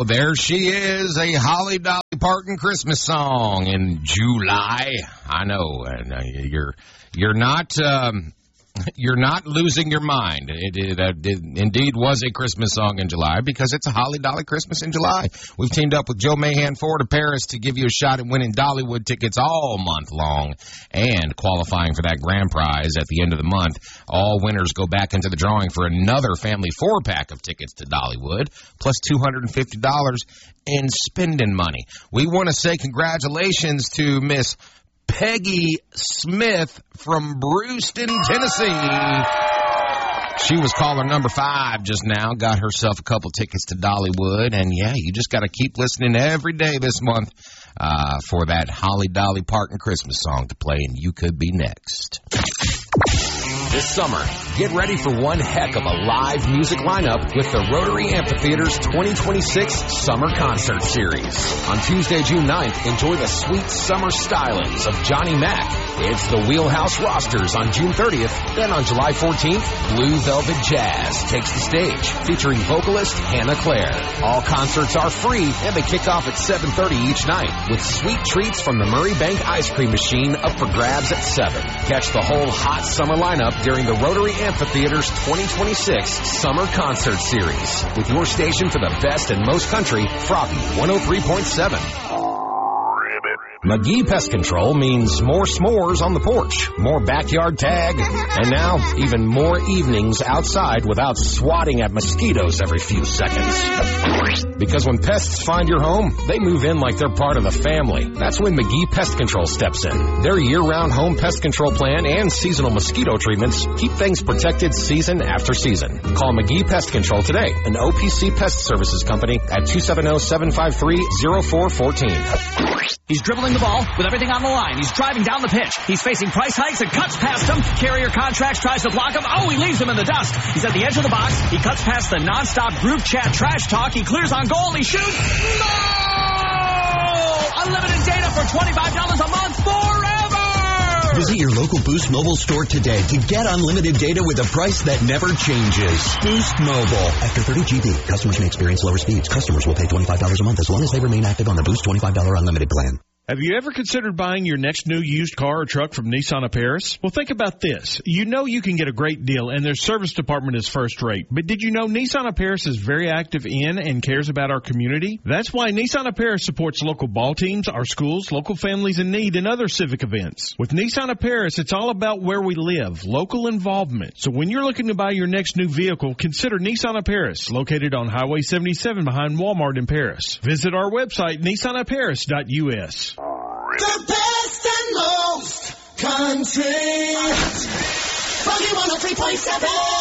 Oh, there she is, a Holly Dolly Parton Christmas song in July. I know, and you're not losing your mind. It indeed was a Christmas song in July because it's a Holly Dolly Christmas in July. We've teamed up with Joe Mahan Florida Paris to give you a shot at winning Dollywood tickets all month long and qualifying for that grand prize at the end of the month. All winners go back into the drawing for another family 4-pack of tickets to Dollywood, plus $250 in spending money. We want to say congratulations to Miss Peggy Smith from Brewston, Tennessee. She was caller number 5 just now, got herself a couple tickets to Dollywood, and yeah, you just got to keep listening every day this month for that Holly Dolly Parton Christmas song to play, and you could be next. This summer, get ready for one heck of a live music lineup with the Rotary Amphitheater's 2026 Summer Concert Series. On Tuesday, June 9th, enjoy the sweet summer stylings of Johnny Mac. It's the Wheelhouse Rosters on June 30th. Then on July 14th, Blue Velvet Jazz takes the stage, featuring vocalist Hannah Claire. All concerts are free, and they kick off at 7:30 each night, with sweet treats from the Murray Bank Ice Cream Machine up for grabs at 7. Catch the whole hot summer lineup during the Rotary Amphitheater's 2026 Summer Concert Series, with your station for the best and most country, Froggy 103.7. McGee Pest Control means more s'mores on the porch, more backyard tag, and now even more evenings outside without swatting at mosquitoes every few seconds. Because when pests find your home, they move in like they're part of the family. That's when McGee Pest Control steps in. Their year-round home pest control plan and seasonal mosquito treatments keep things protected season after season. Call McGee Pest Control today, an OPC Pest Services company at 270-753-0414. He's dribbling the ball with everything on the line. He's driving down the pitch. He's facing price hikes and cuts past him. Carrier Contracts tries to block him. Oh, he leaves him in the dust. He's at the edge of the box. He cuts past the nonstop group chat trash talk. He clears on goal. He shoots. No! Unlimited data for $25 a month forever! Visit your local Boost Mobile store today to get unlimited data with a price that never changes. Boost Mobile. After 30 GB, customers may experience lower speeds. Customers will pay $25 a month as long as they remain active on the Boost $25 unlimited plan. Have you ever considered buying your next new used car or truck from Nissan of Paris? Well, think about this. You know you can get a great deal, and their service department is first rate. But did you know Nissan of Paris is very active in and cares about our community? That's why Nissan of Paris supports local ball teams, our schools, local families in need, and other civic events. With Nissan of Paris, it's all about where we live, local involvement. So when you're looking to buy your next new vehicle, consider Nissan of Paris, located on Highway 77 behind Walmart in Paris. Visit our website, nissanofparis.us. The best and most country. Boogie 103.7.